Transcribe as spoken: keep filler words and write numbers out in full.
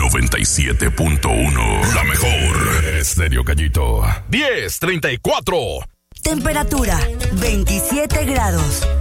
noventa y siete punto uno. La mejor. Estéreo Gallito. diez treinta y cuatro. Temperatura veintisiete grados.